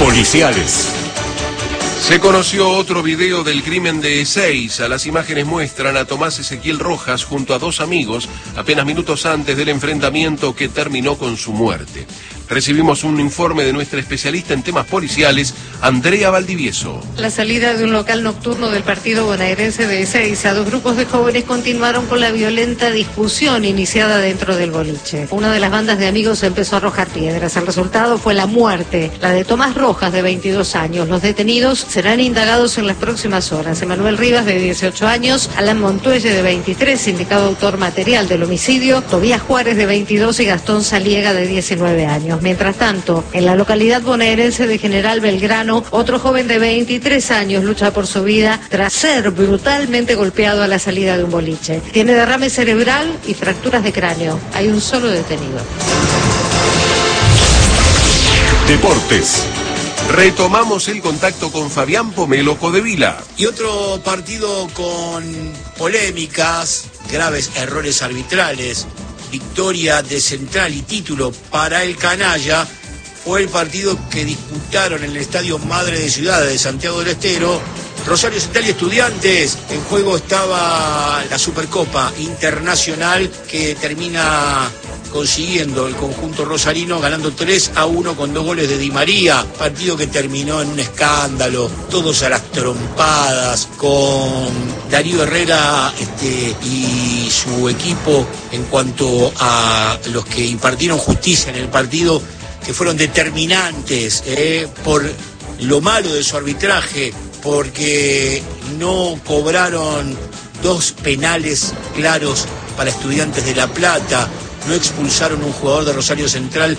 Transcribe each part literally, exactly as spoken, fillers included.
policiales. Se conoció otro video del crimen de Ezeiza. Las imágenes muestran a Tomás Ezequiel Rojas junto a dos amigos apenas minutos antes del enfrentamiento que terminó con su muerte. Recibimos un informe de nuestra especialista en temas policiales, Andrea Valdivieso. La salida de un local nocturno del partido bonaerense de Ezeiza, dos grupos de jóvenes continuaron con la violenta discusión iniciada dentro del boliche. Una de las bandas de amigos empezó a arrojar piedras. El resultado fue la muerte, la de Tomás Rojas, de veintidós años. Los detenidos serán indagados en las próximas horas. Emanuel Rivas, de dieciocho años, Alan Montuelle, de veintitrés, indicado autor material del homicidio, Tobías Juárez, de veintidós, y Gastón Saliega, de diecinueve años. Mientras tanto, en la localidad bonaerense de General Belgrano, otro joven de veintitrés años lucha por su vida tras ser brutalmente golpeado a la salida de un boliche. Tiene derrame cerebral y fracturas de cráneo. Hay un solo detenido. Deportes. Retomamos el contacto con Fabián Pomelo Codevila. Y otro partido con polémicas, graves errores arbitrales, victoria de Central y título para el canalla, fue el partido que disputaron en el Estadio Madre de Ciudad de Santiago del Estero Rosario Central y Estudiantes. En juego estaba la Supercopa Internacional que termina consiguiendo el conjunto rosarino ganando tres a uno con dos goles de Di María, partido que terminó en un escándalo, todos a las trompadas, con Darío Herrera este, y su equipo en cuanto a los que impartieron justicia en el partido, que fueron determinantes eh, por lo malo de su arbitraje, porque no cobraron dos penales claros para Estudiantes de La Plata, no expulsaron a un jugador de Rosario Central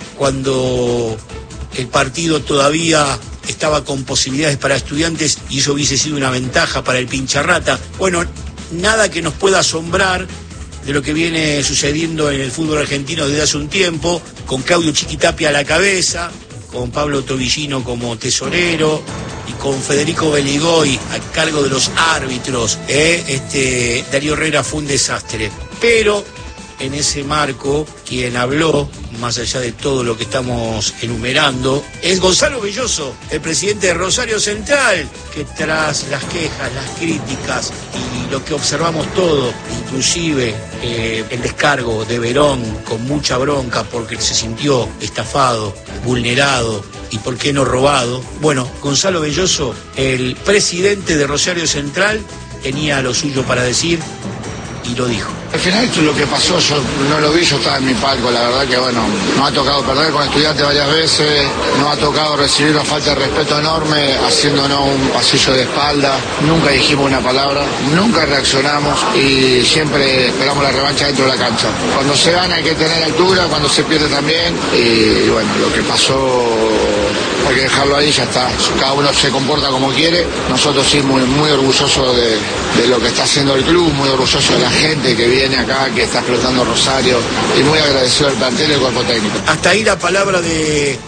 cuando el partido todavía estaba con posibilidades para Estudiantes y eso hubiese sido una ventaja para el Pincharrata. Bueno, nada que nos pueda asombrar de lo que viene sucediendo en el fútbol argentino desde hace un tiempo, con Claudio Chiquitapia a la cabeza, con Pablo Tobillino como tesorero y con Federico Beligoy a cargo de los árbitros. ¿eh? Este, Darío Herrera fue un desastre. Pero en ese marco, quien habló, más allá de todo lo que estamos enumerando, es Gonzalo Belloso, el presidente de Rosario Central, que tras las quejas, las críticas y lo que observamos todo, inclusive eh, el descargo de Verón con mucha bronca porque se sintió estafado, vulnerado y por qué no robado, bueno, Gonzalo Belloso, el presidente de Rosario Central, tenía lo suyo para decir y lo dijo. Al final esto es lo que pasó, yo no lo vi, yo estaba en mi palco, la verdad que bueno, nos ha tocado perder con Estudiantes varias veces, nos ha tocado recibir una falta de respeto enorme, haciéndonos un pasillo de espalda, nunca dijimos una palabra, nunca reaccionamos y siempre esperamos la revancha dentro de la cancha. Cuando se gana hay que tener altura, cuando se pierde también, y bueno, lo que pasó hay que dejarlo ahí, ya está, cada uno se comporta como quiere, nosotros sí muy, muy orgullosos de, de lo que está haciendo el club, muy orgullosos de la gente que viene acá, que está explotando Rosario, y muy agradecido al plantel y al cuerpo técnico. Hasta ahí la palabra de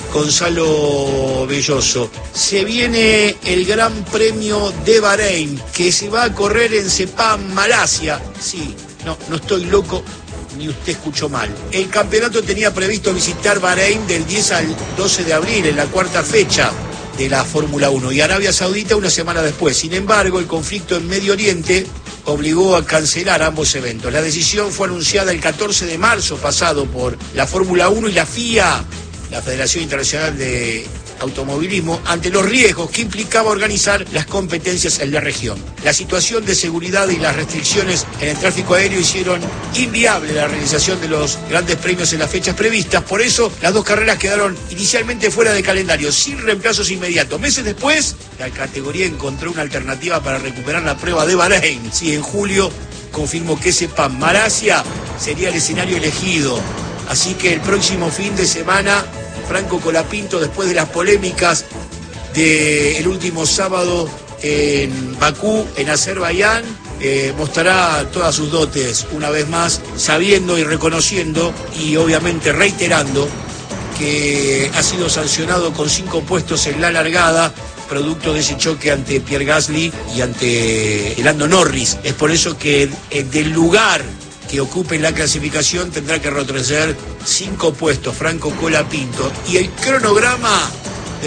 Gonzalo Belloso. Se viene el Gran Premio de Bahrein, que se va a correr en Sepang, Malasia. Sí, no, no estoy loco, ni usted escuchó mal. El campeonato tenía previsto visitar Bahrein del diez al doce de abril, en la cuarta fecha de la Fórmula uno, y Arabia Saudita una semana después. Sin embargo, el conflicto en Medio Oriente obligó a cancelar ambos eventos. La decisión fue anunciada el catorce de marzo pasado por la Fórmula uno y la F I A, la Federación Internacional de Automovilismo, ante los riesgos que implicaba organizar las competencias en la región. La situación de seguridad y las restricciones en el tráfico aéreo hicieron inviable la realización de los grandes premios en las fechas previstas. Por eso, las dos carreras quedaron inicialmente fuera de calendario, sin reemplazos inmediatos. Meses después, la categoría encontró una alternativa para recuperar la prueba de Bahrein. Sí, en julio confirmó que Sepang, Malasia sería el escenario elegido. Así que el próximo fin de semana, Franco Colapinto, después de las polémicas del último sábado en Bakú, en Azerbaiyán, eh, mostrará todas sus dotes una vez más, sabiendo y reconociendo y obviamente reiterando que ha sido sancionado con cinco puestos en la largada, producto de ese choque ante Pierre Gasly y ante Lando Norris. Es por eso que eh, del lugar que ocupe en la clasificación tendrá que retroceder cinco puestos Franco Colapinto. Y el cronograma